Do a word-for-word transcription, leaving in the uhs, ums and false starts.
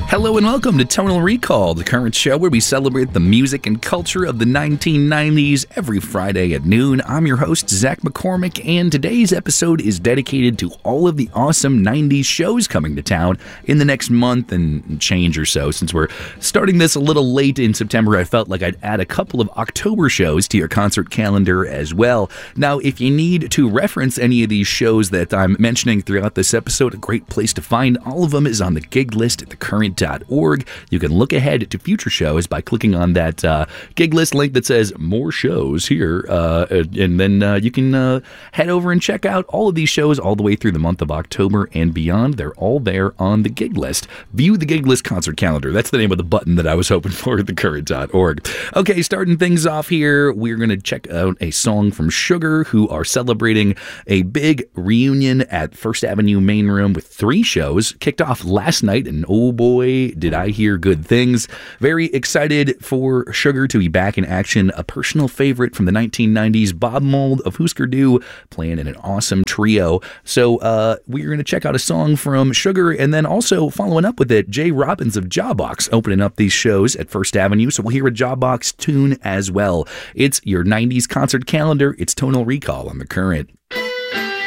Hello and welcome to Tonal Recall, the current show where we celebrate the music and culture of the nineteen nineties every Friday at noon. I'm your host, Zach McCormick, and today's episode is dedicated to all of the awesome nineties shows coming to town in the next month and change or so. Since we're starting this a little late in September, I felt like I'd add a couple of October shows to your concert calendar as well. Now, if you need to reference any of these shows that I'm mentioning throughout this episode, a great place to find all of them is on the gig list at the current dot org. You can look ahead to future shows by clicking on that uh, gig list link that says more shows here, uh, and then uh, you can uh, head over and check out all of these shows all the way through the month of October and beyond. They're all there on the gig list. View the gig list concert calendar. That's the name of the button that I was hoping for at the current dot org. Okay, starting things off here, we're going to check out a song from Sugar, who are celebrating a big reunion at First Avenue Main Room with three shows. Kicked off last night, and oh boy, did I hear good things. Very excited for Sugar to be back in action. A personal favorite from the nineteen nineties, Bob Mould of Husker Du, playing in an awesome trio. So uh, we're going to check out a song from Sugar, and then also following up with it, Jay Robbins of Jawbox opening up these shows at First Avenue. So we'll hear a Jawbox tune as well. It's your nineties concert calendar. It's Tonal Recall on The Current.